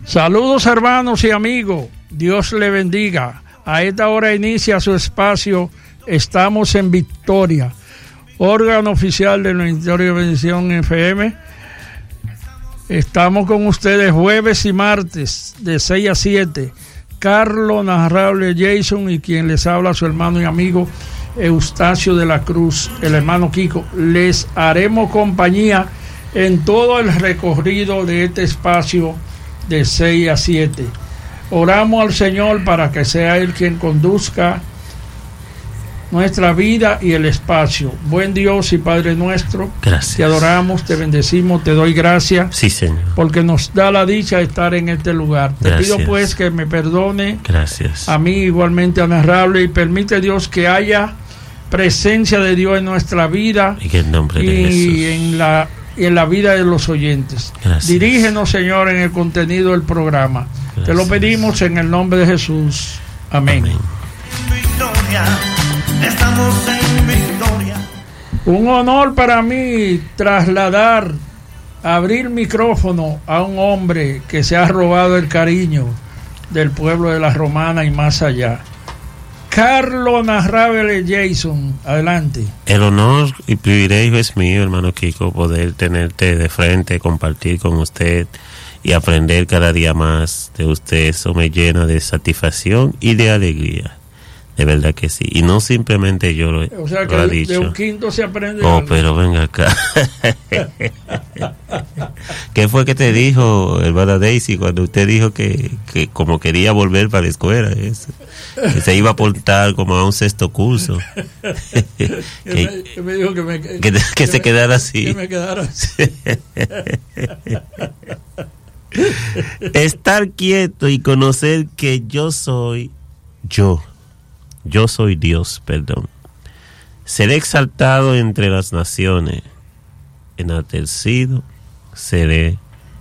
Saludos hermanos y amigos, Dios le bendiga. A esta hora inicia su espacio Estamos en Victoria, órgano oficial del Ministerio de Bendición FM. Estamos con ustedes jueves y martes de 6 a 7. Carlos Narrable Jason y quien les habla, su hermano y amigo Eustacio de la Cruz, el hermano Kiko. Les haremos compañía en todo el recorrido de este espacio de 6 a 7. Oramos al Señor para que sea Él quien conduzca nuestra vida y el espacio. Buen Dios y Padre nuestro, gracias. Te adoramos, te bendecimos, te doy gracias. Sí, Señor. Porque nos da la dicha de estar en este lugar. Gracias. Te pido pues que me perdone. Gracias. A mí igualmente a Narrable, y permite Dios que haya presencia de Dios en nuestra vida y en nombre de Jesús. En la vida de los oyentes. Gracias. Dirígenos, Señor, en el contenido del programa. Gracias. Te lo pedimos en el nombre de Jesús. Amén. Amén. Estamos en victoria. Un honor para mí abrir micrófono a un hombre que se ha robado el cariño del pueblo de la Romana y más allá. Carlos Narrable Jason, adelante. El honor y privilegio es mío, hermano Kiko, poder tenerte de frente, compartir con usted y aprender cada día más de usted. Eso me llena de satisfacción y de alegría. De verdad que sí. Y no simplemente yo lo O sea que lo he de dicho. un quinto se aprende. Oh, algo. pero venga acá. ¿Qué fue que te dijo, hermana Daisy, cuando usted dijo que como quería volver para la escuela? Eso, que se iba a apuntar como a un sexto curso. que me dijo que se quedara así. Que me quedara así. Estar quieto y conocer que yo soy Dios, perdón. Seré exaltado entre las naciones, enaltecido seré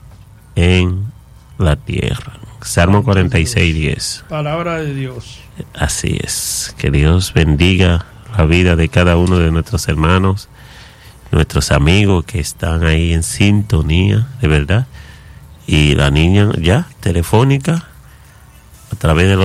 en la tierra. Salmo 46:10. Palabra de Dios. Así es. Que Dios bendiga la vida de cada uno de nuestros hermanos, nuestros amigos que están ahí en sintonía, de verdad. Y la niña ya, telefónica, a través del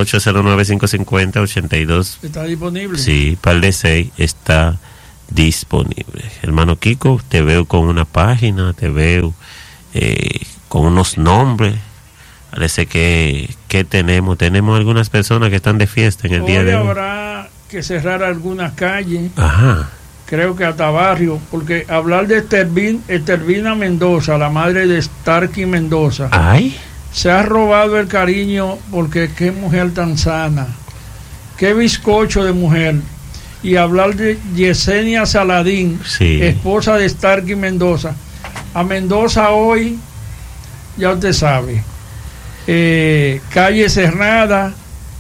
809-550-82. ¿Está disponible? Sí, par de 6 está disponible. Hermano Kiko, te veo con una página, te veo con unos nombres. Parece que tenemos algunas personas que están de fiesta en el día de hoy. Habrá que cerrar algunas calles. Ajá. Creo que hasta barrio, porque hablar de Estervina Mendoza, la madre de Starky Mendoza. Ay. Se ha robado el cariño porque qué mujer tan sana, qué bizcocho de mujer. Y hablar de Yesenia Saladín, sí, esposa de Starky Mendoza. A Mendoza hoy, ya usted sabe, calle cerrada,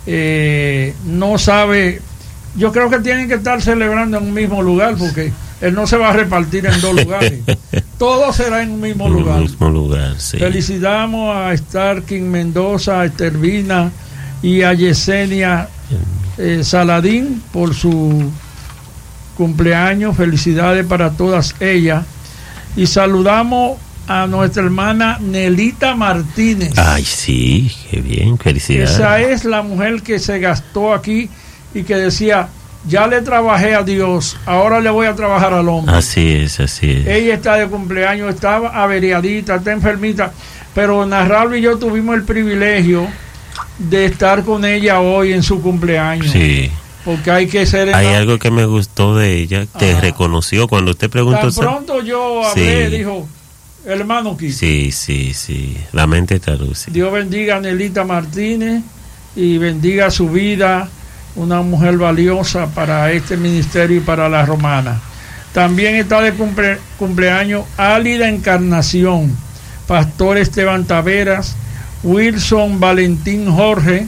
no sabe. Yo creo que tienen que estar celebrando en un mismo lugar porque él no se va a repartir en dos lugares. Todo será en un mismo lugar. Sí. Felicitamos a Starky Mendoza, a Estervina y a Yesenia Saladín por su cumpleaños. Felicidades para todas ellas. Y saludamos a nuestra hermana Nelita Martínez. Ay, sí, qué bien, felicidades. Esa es la mujer que se gastó aquí y que decía: ya le trabajé a Dios, ahora le voy a trabajar al hombre. Así es. Ella está de cumpleaños, estaba averiadita, está enfermita, pero Narrable y yo tuvimos el privilegio de estar con ella hoy en su cumpleaños. Sí. Porque hay que ser... Hay algo que me gustó de ella, te reconoció cuando usted preguntó... Tan pronto yo hablé, sí, dijo, hermano Kiko. Sí, la mente traduce. Dios bendiga a Nelita Martínez y bendiga su vida, una mujer valiosa para este ministerio y para la Romana. También está de cumpleaños Álida Encarnación, Pastor Esteban Taveras, Wilson Valentín Jorge,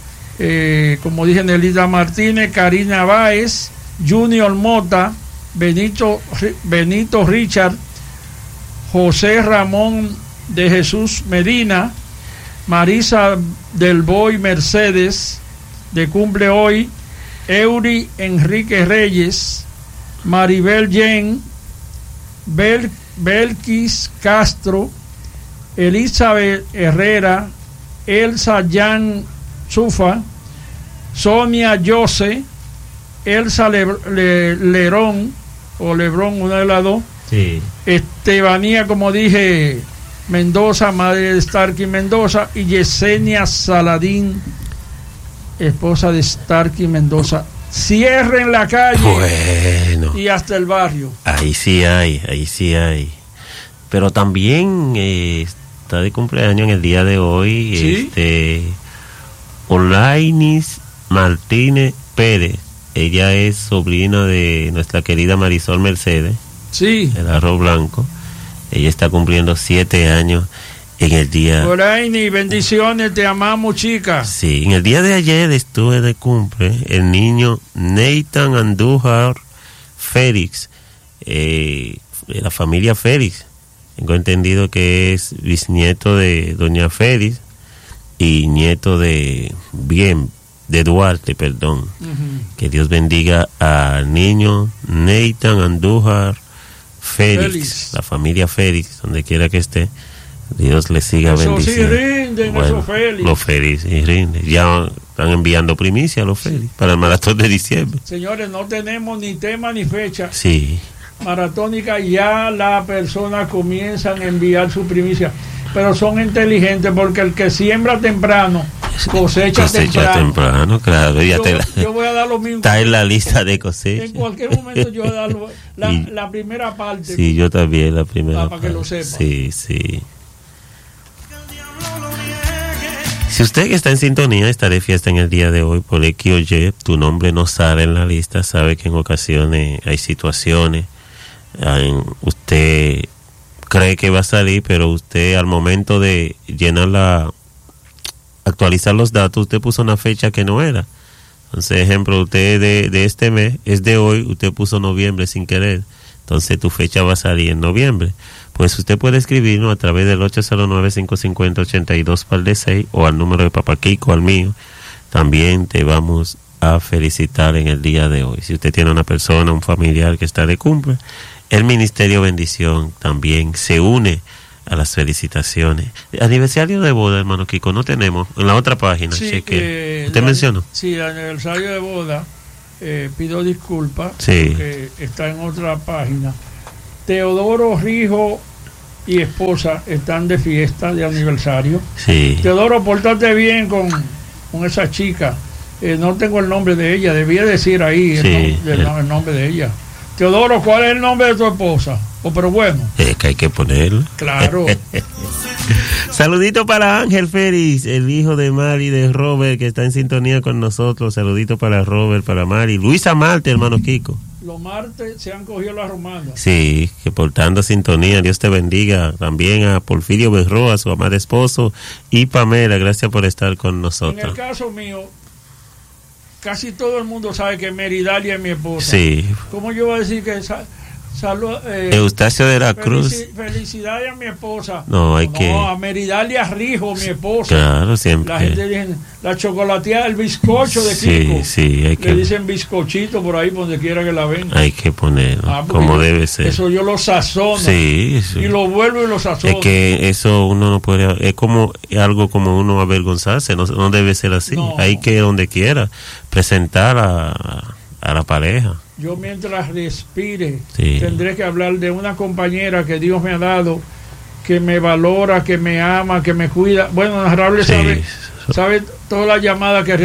como dije, Nelita Martínez, Karina Báez, Junior Mota, Benito Richard, José Ramón de Jesús Medina, Marisa del Boy Mercedes, de cumple hoy, Eury Enrique Reyes, Maribel Yen, Belkis Castro, Elizabeth Herrera, Elsa Jan Zufa, Sonia Yose, Elsa Lerón, o Lebrón, una de las dos. Sí. Estebanía, como dije, Mendoza, madre de Starkey Mendoza, y Yesenia Saladín, esposa de Starkey Mendoza. Cierren la calle. Bueno. Y hasta el barrio. Ahí sí hay. Pero también está de cumpleaños en el día de hoy, ¿Sí? Olainis Martínez Pérez. Ella es sobrina de nuestra querida Marisol Mercedes, Sí. el arroz blanco. Ella está cumpliendo 7 años en el día. Olaini, bendiciones, te amamos, chica. Sí, en el día de ayer estuve de cumple el niño Nathan Andújar Félix, de la familia Félix. Tengo entendido que es bisnieto de doña Félix y nieto de Duarte, perdón. Que Dios bendiga al niño Nathan Andújar Félix, la familia Félix, donde quiera que esté. Dios le siga bendiciendo. Sí rinden, esos Félix. Los Félix, sí rinden. Ya están enviando primicia a los Félix para el maratón de diciembre. Señores, no tenemos ni tema ni fecha Sí. maratónica, ya la persona comienzan a enviar su primicia, pero son inteligentes porque el que siembra temprano cosecha temprano. Claro. Ya yo voy a dar lo mismo. Está en la lista de cosecha. En cualquier momento yo voy a dar la primera parte. Sí, yo también la primera para que lo sepa. Sí. Si usted que está en sintonía, está de fiesta en el día de hoy por X o Y, tu nombre no sale en la lista, sabe que en ocasiones hay situaciones, usted cree que va a salir, pero usted al momento de actualizar los datos, usted puso una fecha que no era. Entonces, ejemplo, usted de este mes, es de hoy, usted puso noviembre sin querer. Entonces tu fecha va a salir en noviembre. Pues usted puede escribirnos a través del 809-550-82-6 o al número de Papá Kiko, al mío. También te vamos a felicitar en el día de hoy. Si usted tiene una persona, un familiar que está de cumple, el Ministerio Bendición también se une a las felicitaciones. Aniversario de boda, hermano Kiko, no tenemos. En la otra página, Sí, cheque. ¿Usted mencionó? Sí, el aniversario de boda, pido disculpas, Sí. porque está en otra página. Teodoro Rijo y esposa están de fiesta de aniversario. Sí. Teodoro, pórtate bien con esa chica. No tengo el nombre de ella, debía decir ahí el nombre de ella. Teodoro, ¿cuál es el nombre de tu esposa? Pero bueno. Es que hay que ponerlo. Claro. Saludito para Ángel Félix, el hijo de Mari, de Robert, que está en sintonía con nosotros. Saludito para Robert, para Mari. Luisa Marte, hermano Kiko. Los martes se han cogido las romanas. Sí, que portando sintonía, Dios te bendiga. También a Porfirio Berroa, su amado esposo, y Pamela, gracias por estar con nosotros. En el caso mío, casi todo el mundo sabe que Meridalia es mi esposa. Sí. ¿Cómo yo voy a decir que Eustacio de la Cruz? Felicidades a mi esposa. No, hay que... a Meridalia Rijo, mi esposa. Claro, siempre. La gente dice, la chocolateada, el bizcocho de Kiko. Sí, hay que... Le dicen bizcochito por ahí, donde quiera que la ven. Hay que ponerlo, como debe ser. Eso yo lo sazono. Sí. Y lo vuelvo y lo sazono. Es que eso uno no puede... Es como algo como uno avergonzarse, no debe ser así. No. Hay que, donde quiera, presentar a la pareja. Yo mientras respire, Sí. tendré que hablar de una compañera que Dios me ha dado, que me valora, que me ama, que me cuida. Bueno, Narrable sabe todas las llamadas que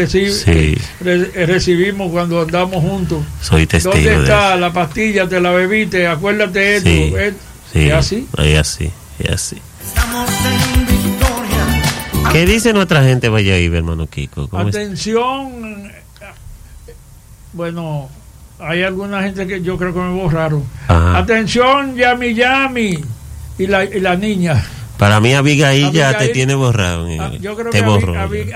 recibimos cuando andamos juntos. Soy testigo. ¿Dónde está de la pastilla? ¿Te la bebiste? Acuérdate esto. Sí. ¿Es así? Es así. Estamos en victoria. ¿Qué dice nuestra gente vaya ahí, hermano Kiko? Atención. Bueno, hay alguna gente que yo creo que me borraron. Ajá. Atención, Yami y la niña. Para mí Abigail ya te tiene borrado. Yo creo te que borró.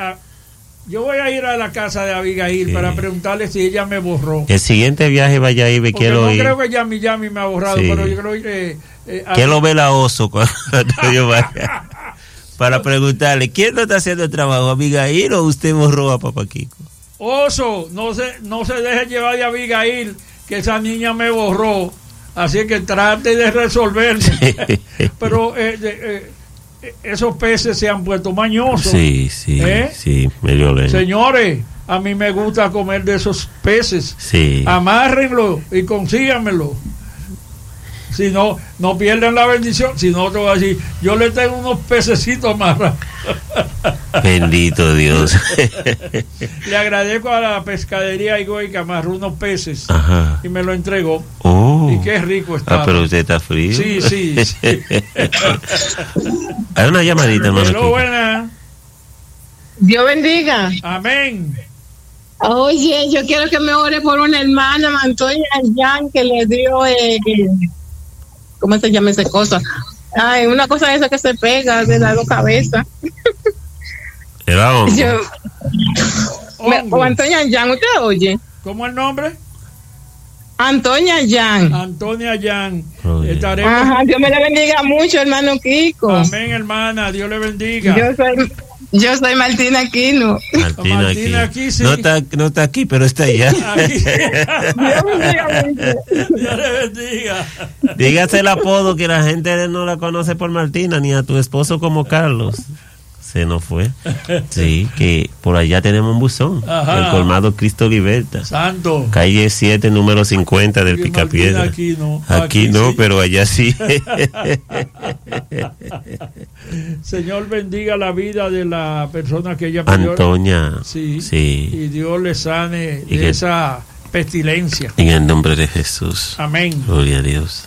yo voy a ir a la casa de Abigail para preguntarle si ella me borró. El siguiente viaje vaya ahí, Porque quiero no ir. creo que Yami me ha borrado, pero yo creo que... ¿Qué lo ve la Oso cuando yo vaya? Para preguntarle, ¿quién no está haciendo el trabajo, Abigail o usted borró a Papá Kiko? Oso, no se deje llevar de Abigail, que esa niña me borró. Así que trate de resolverlo. Pero esos peces se han puesto mañosos. Sí, medio lento. Señores, a mí me gusta comer de esos peces. Sí. Amárrenlo y consíganmelo. Si no, no pierden la bendición. Si no, te voy a decir, yo le tengo unos pececitos amarrados. Bendito Dios. Le agradezco a la pescadería Higüey que amarró unos peces. Ajá. Y me lo entregó. Oh. Y qué rico está. Pero usted está frío. Sí. Hay una llamadita, hermano. Pero buena. Dios bendiga. Amén. Oye, yo quiero que me ore por una hermana, Antonia Yan, que le dio, ¿cómo se llama esa cosa? Ay, una cosa de esa que se pega de las dos cabezas. Era hombre. O Antonia Yan, ¿usted oye? ¿Cómo el nombre? Antonia Yan. Antonia Yan. Estaremos... Ajá, Dios me la bendiga mucho, hermano Kiko. Amén, hermana, Dios le bendiga. Yo soy Martina Aquino. Martina aquí sí. No está aquí, pero está allá. Dios le bendiga. Dígase el apodo que la gente no la conoce por Martina, ni a tu esposo como Carlos. Se nos fue. Sí, que por allá tenemos un buzón. Ajá. El colmado Cristo Liberta. Santo. Calle 7, número 50 del Picapiedra. Aquí no. Aquí no, sí. Pero allá sí. Señor bendiga la vida de la persona que ella pidió. Antonia. Sí. Y Dios le sane de esa pestilencia. En el nombre de Jesús. Amén. Gloria a Dios.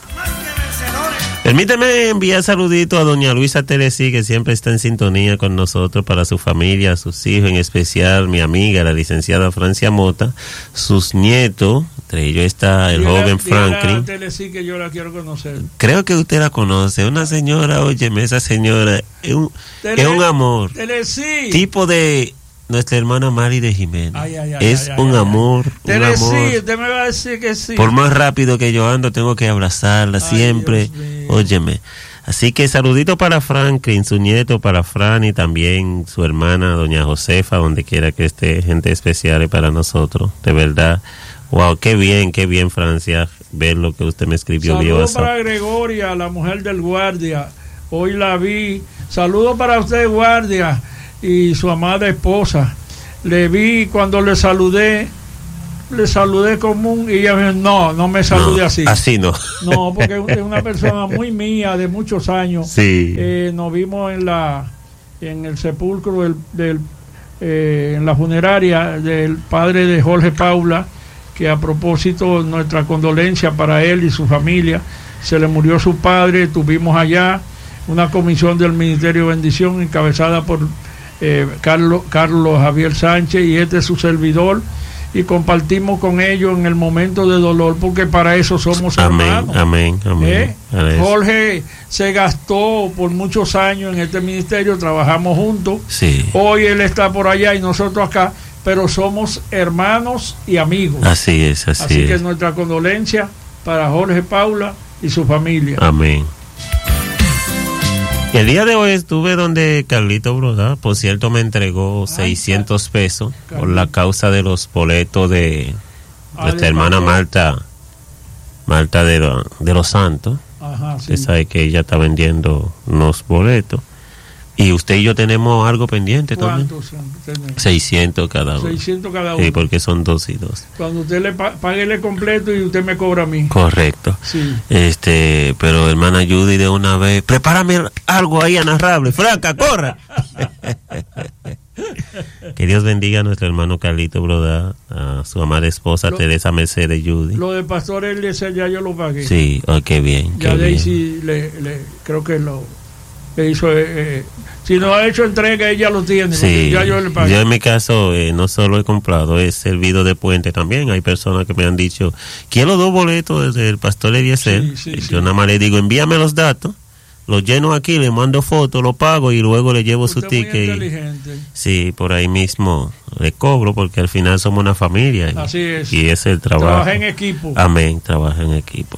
Permíteme enviar saludito a doña Luisa Teresí, que siempre está en sintonía con nosotros, para su familia, sus hijos, en especial mi amiga, la licenciada Francia Mota, sus nietos, entre ellos está el joven Franklin. Teresí, que yo la quiero conocer. Creo que usted la conoce, una señora, óyeme, esa señora es un amor. Teresí. Tipo de nuestra hermana Mari de Jiménez. Es un amor. Teresí, usted me va a decir que sí. Por más rápido que yo ando, tengo que abrazarla siempre. Óyeme. Así que saludito para Franklin, su nieto, para Fran y también su hermana, doña Josefa, donde quiera que esté, gente especial para nosotros, de verdad. Wow, qué bien, Francia, ver lo que usted me escribió. Saludos para Gregoria, la mujer del guardia. Hoy la vi. Saludos para usted, guardia, y su amada esposa. Le vi cuando le saludé común y ella me dijo, no me salude así. Así no. No, porque es una persona muy mía, de muchos años. Sí. Nos vimos en el sepulcro en la funeraria del padre de Jorge Paula, que a propósito, nuestra condolencia para él y su familia. Se le murió su padre, tuvimos allá una comisión del Ministerio de Bendición encabezada por Carlos Javier Sánchez, y este es su servidor, y compartimos con ellos en el momento de dolor, porque para eso somos hermanos. Amén. Jorge se gastó por muchos años en este ministerio, trabajamos juntos. Sí. Hoy él está por allá y nosotros acá, pero somos hermanos y amigos. Así es. Así que nuestra condolencia para Jorge Paula y su familia. Amén. El día de hoy estuve donde Carlito Brodá, por cierto, me entregó 600 pesos por la causa de los boletos de nuestra hermana Marta de los Santos. Ajá, sí. Usted sabe que ella está vendiendo unos boletos. Y usted y yo tenemos algo pendiente también. ¿Cuántos tenemos? 600 cada uno. 600 cada uno. Sí, porque son 2 y 2. Cuando usted le pague completo y usted me cobra a mí. Correcto. Sí. Pero hermana Judy, de una vez, prepárame algo ahí narrable. Franca, corra. Que Dios bendiga a nuestro hermano Carlito Brodá, a su amada esposa Teresa Mercedes Judy. Lo de Pastor Eliezer ya yo lo pagué. Sí, qué bien. Ya Daisy creo que le hizo, si no ha hecho entrega, ella lo tiene. Sí, ya yo le pagué. Yo en mi caso no solo he comprado, he servido de puente también. Hay personas que me han dicho, quiero 2 boletos del Pastor Eliezer. Yo nada más le digo, envíame los datos, los lleno aquí, le mando fotos, lo pago y luego le llevo su ticket. Sí, por ahí mismo le cobro, porque al final somos una familia. Así es. Y es el trabajo. Trabaja en equipo. Amén, trabaja en equipo.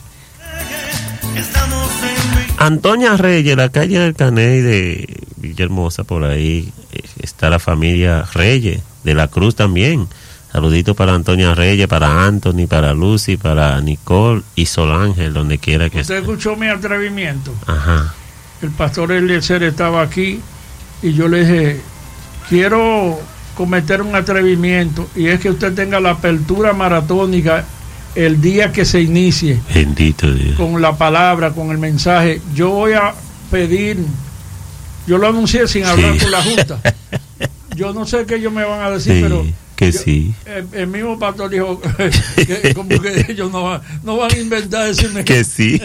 Antonia Reyes, la calle del Caney de Villahermosa, por ahí está la familia Reyes, de la Cruz también. Saludito para Antonia Reyes, para Anthony, para Lucy, para Nicole y Solángel, donde quiera que esté. ¿Usted escuchó mi atrevimiento? Ajá. el pastor Eliezer estaba aquí y yo le dije, quiero cometer un atrevimiento, y es que usted tenga la apertura maratónica el día que se inicie. Bendito Dios. Con la palabra, con el mensaje. Yo voy a pedir, yo lo anuncié sin hablar con la Junta. Yo no sé qué ellos me van a decir, Sí, pero que yo, sí. el mismo pastor dijo que como que ellos no van a inventar decirme Que sí.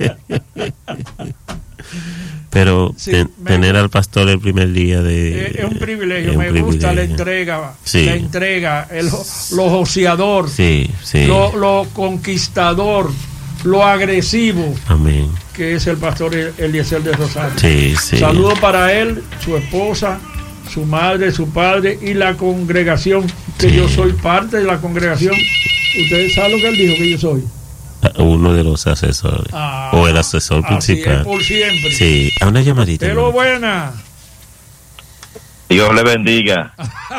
Pero Sí, tener al pastor el primer día de... es un privilegio. es un Me gusta la privilegio. entrega, Sí. la entrega, lo joseador, Sí, sí. lo conquistador, lo agresivo, Amén. que es el pastor Eliezer de Rosario. Sí, sí. Saludos para él, su esposa, su madre, su padre y la congregación, que Sí. yo soy parte de la congregación. Ustedes saben lo que él dijo que yo soy. Uno de los asesores. Ah, o el asesor así principal. es por siempre. Sí, a una llamadita. Pero hermano. buena. Dios le bendiga.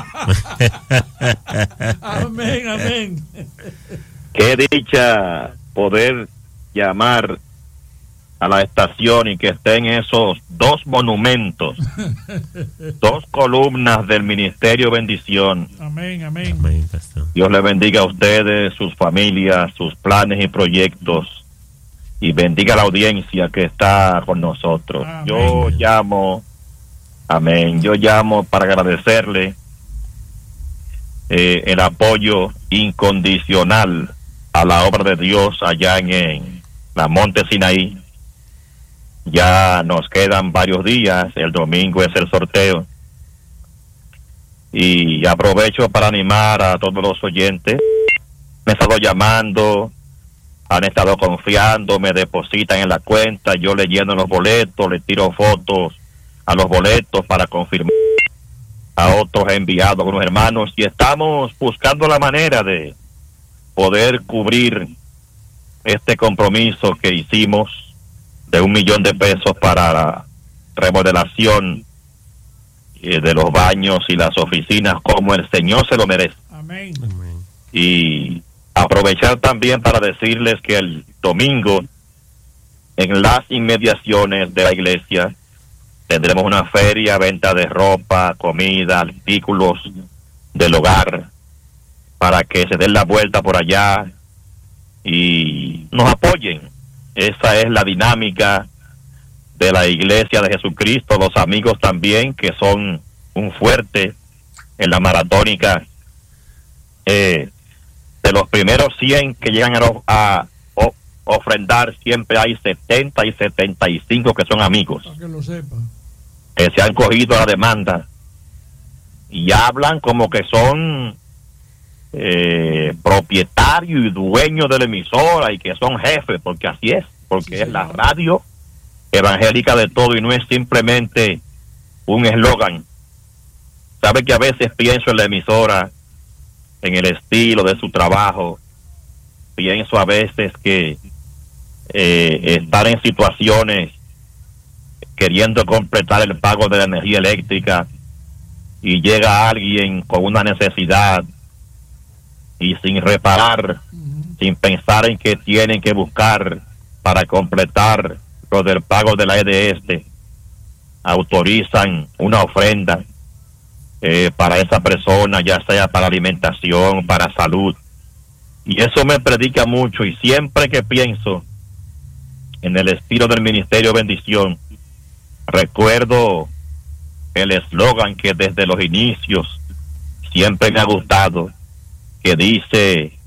Amén, amén. Qué dicha poder llamar a la estación y que estén esos dos monumentos, dos columnas del Ministerio Bendición. Amén, amén. Amén, pastor. Dios le bendiga a ustedes, sus familias, sus planes y proyectos, y bendiga a la audiencia que está con nosotros. Amén. Yo llamo, amén, yo llamo para agradecerle el apoyo incondicional a la obra de Dios allá en la Monte Sinaí. Ya nos quedan varios días, el domingo es el sorteo. Y aprovecho para animar a todos los oyentes. Me han estado llamando, han estado confiando, me depositan en la cuenta, yo le lleno los boletos, le tiro fotos a los boletos para confirmar. A otros he enviado a algunos hermanos y estamos buscando la manera de poder cubrir este compromiso que hicimos de $1 millón para la remodelación de los baños y las oficinas como el Señor se lo merece. Amén. Amén. Y aprovechar también para decirles que el domingo en las inmediaciones de la iglesia tendremos una feria, venta de ropa, comida, artículos del hogar, para que se den la vuelta por allá y nos apoyen. Esa es la dinámica de la Iglesia de Jesucristo, los amigos también, que son un fuerte en la maratónica. De los primeros 100 que llegan a ofrendar, siempre hay 70 y 75 que son amigos, Para que lo sepa. que se han cogido a la demanda y hablan como que son propietarios y dueños de la emisora y que son jefes, porque así es, porque Sí, es la señor. radio evangélica de todo y no es simplemente un eslogan. Sabe que a veces pienso en la emisora, en el estilo de su trabajo, pienso a veces que estar en situaciones queriendo completar el pago de la energía eléctrica y llega alguien con una necesidad y sin reparar, sin pensar en que tienen que buscar para completar lo del pago de la EDS, autorizan una ofrenda para esa persona, ya sea para alimentación, para salud. Y eso me predica mucho, y siempre que pienso en el estilo del Ministerio Bendición, recuerdo el eslogan que desde los inicios siempre me ha gustado, que dice,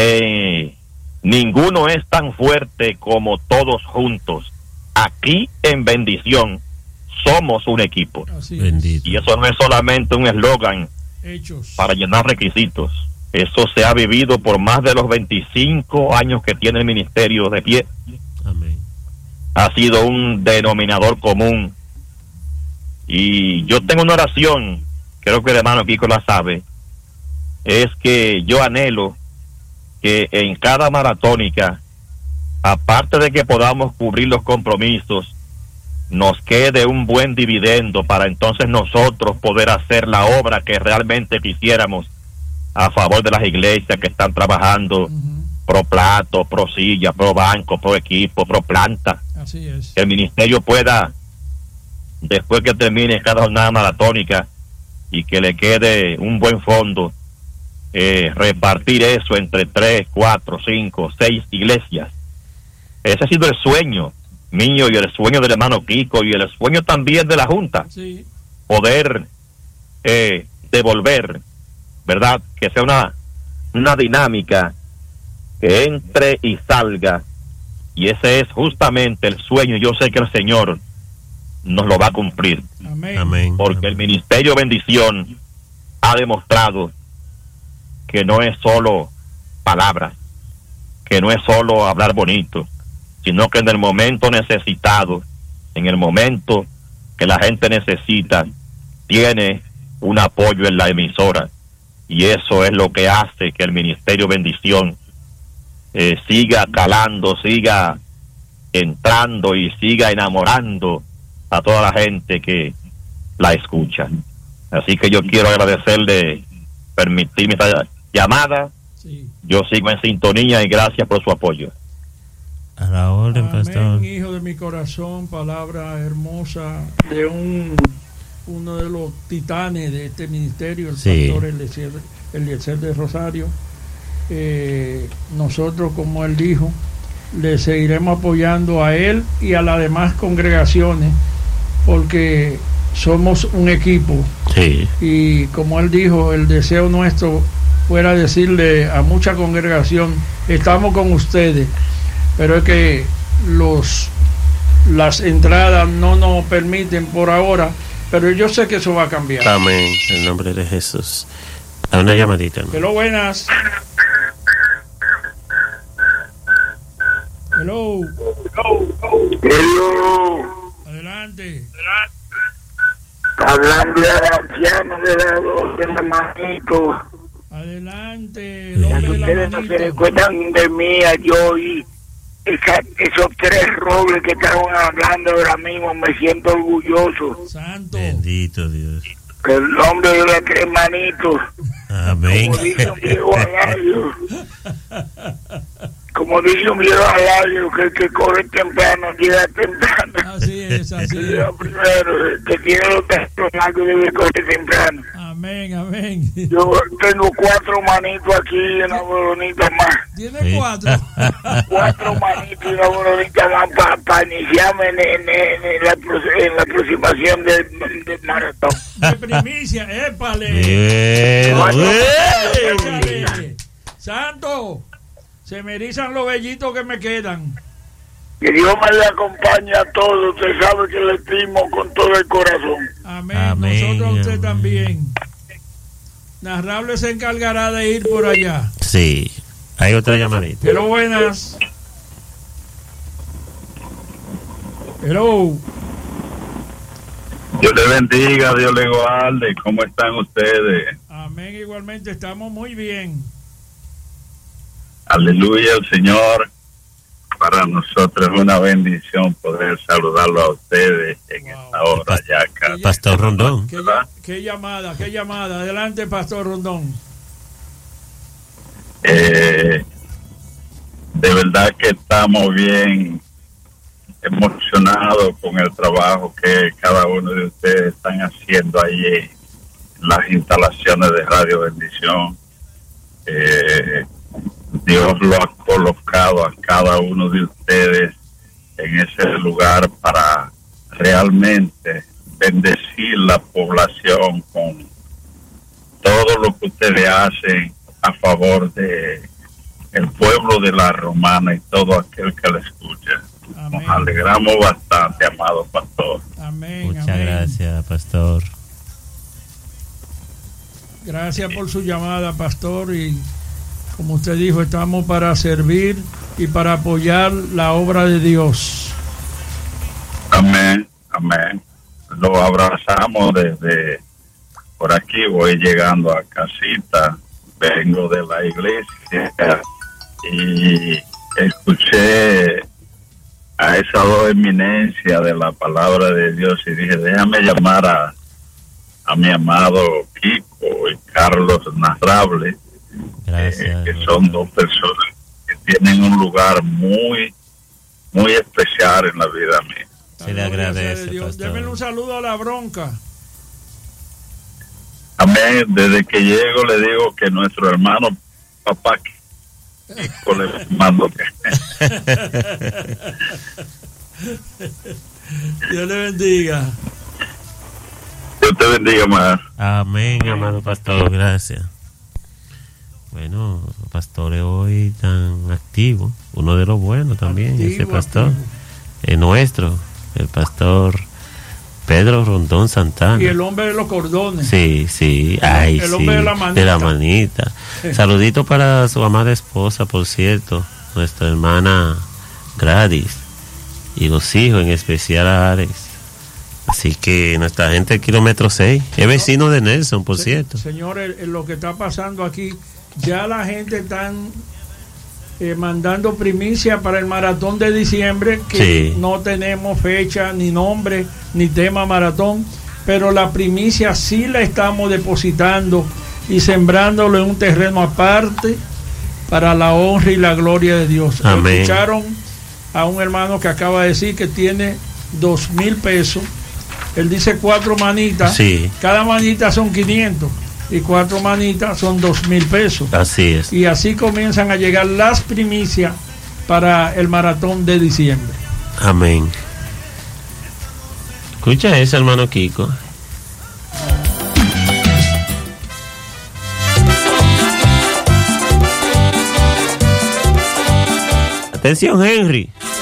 ninguno es tan fuerte como todos juntos. Aquí en Bendición somos un equipo. Así es. Bendito. Y eso no es solamente un eslogan Hechos. para llenar requisitos. Eso se ha vivido por más de los 25 años que tiene el ministerio de pie. Amén. Ha sido un denominador común. Y yo tengo una oración, creo que el hermano Kiko la sabe, es que yo anhelo que en cada maratónica, aparte de que podamos cubrir los compromisos, nos quede un buen dividendo para entonces nosotros poder hacer la obra que realmente quisiéramos a favor de las iglesias que están trabajando pro plato, pro silla, pro banco, pro equipo, pro planta. Así es. Que el ministerio pueda después que termine cada jornada maratónica y que le quede un buen fondo, repartir eso entre 3, 4, 5, 6 iglesias. Ese ha sido el sueño mío y el sueño del hermano Kiko y el sueño también de la Junta. Sí. Poder devolver, ¿verdad? Que sea una dinámica que entre y salga, y ese es justamente el sueño. Yo sé que el Señor nos lo va a cumplir. Amén. Amén. Porque el Ministerio Bendición ha demostrado que no es solo palabras, que no es solo hablar bonito, sino que en el momento necesitado, en el momento que la gente necesita, tiene un apoyo en la emisora, y eso es lo que hace que el Ministerio Bendición siga calando, siga entrando y siga enamorando a toda la gente que la escucha. Así que yo quiero agradecerle, permitirme esta llamada. Sí. Yo sigo en sintonía y gracias por su apoyo. A la orden, Amén, pastor. hijo de mi corazón, palabra hermosa de uno de los titanes de este ministerio, el Sí. pastor Eliezer de Rosario. Nosotros, como él dijo, le seguiremos apoyando a él y a las demás congregaciones, porque somos un equipo. Sí. Y como él dijo, el deseo nuestro fuera decirle a mucha congregación: estamos con ustedes, pero es que las entradas no nos permiten por ahora, pero yo sé que eso va a cambiar. Amén. En el nombre de Jesús. A una llamadita, ¿no? Hello, buenas. Hello. Adelante. Hablando de ancianos de la manito, Adelante, el hombre de ustedes la no se manito. recuerdan de mí, yo y esos 3 robles que estaban hablando ahora mismo, me siento orgulloso. Santo. Bendito Dios. El hombre de las 3 manitos, Amén. como dice un viejo alario, como dice un viejo alario, que el que corre temprano llega temprano. Así es, así es. Lo primero, el que tiene los testos largos debe correr temprano. Amén, amén. Yo tengo 4 manitos aquí y una boronita más. Tiene Sí. 4. 4 manitos y una boronita más para iniciarme en la aproximación del maratón. De primicia, épale. Bien. Échale. Santo, se me erizan los vellitos que me quedan. Que Dios me le acompañe a todos. Usted sabe que le estimo con todo el corazón. Amén. Amén, Nosotros a usted amén. también. Narrable se encargará de ir por allá. Sí. Hay otra llamadita. Hello, buenas. Hello. Dios le bendiga, Dios le guarde. ¿Cómo están ustedes? Amén, igualmente estamos muy bien. Aleluya, el Señor. Para nosotros es una bendición poder saludarlo a ustedes en esta hora ya acá. Pastor Rondón. Qué llamada, qué llamada. Adelante, Pastor Rondón. De verdad que estamos bien emocionados con el trabajo que cada uno de ustedes están haciendo ahí en las instalaciones de Radio Bendición. Dios lo ha colocado a cada uno de ustedes en ese lugar para realmente bendecir la población con todo lo que ustedes hacen a favor de el pueblo de la Romana y todo aquel que la escucha. Amén. Nos alegramos bastante, amado pastor. Amén. Muchas amén. gracias, pastor. Gracias por su llamada, pastor, y como usted dijo, estamos para servir y para apoyar la obra de Dios. Amén, amén. Lo abrazamos desde por aquí, voy llegando a casita, vengo de la iglesia y escuché a esas dos eminencias de la palabra de Dios y dije, déjame llamar a mi amado Kiko y Carlos Narrable, Gracias. que son dos personas que tienen un lugar muy, muy especial en la vida mía. Se le agradece, pastor. Démele un saludo a la bronca. Amén. Desde que llego le digo que nuestro hermano papá Kiko le mando que Dios le bendiga. Dios te bendiga más. Amén, amado pastor, gracias. Bueno, pastores hoy tan activos, uno de los buenos también, Activo, ese pastor, activo. es nuestro, el pastor Pedro Rondón Santana. Y el hombre de los cordones. Sí, ay, El sí, hombre de la manita. Saludito para su amada esposa, por cierto, nuestra hermana Gladys, y los hijos, en especial a Ares. Así que nuestra gente del kilómetro 6 es vecino de Nelson, por cierto. Señores, lo que está pasando aquí, ya la gente están mandando primicia para el maratón de diciembre, que Sí. no tenemos fecha, ni nombre, ni tema maratón, pero la primicia sí la estamos depositando y sembrándolo en un terreno aparte para la honra y la gloria de Dios. Amén. Escucharon a un hermano que acaba de decir que tiene 2,000 pesos. Él dice 4 manitas. Sí. Cada manita son 500 y 4 manitas son 2,000 pesos. Así es. Y así comienzan a llegar las primicias para el maratón de diciembre. Amén. Escucha eso, hermano Kiko. Atención, Henry.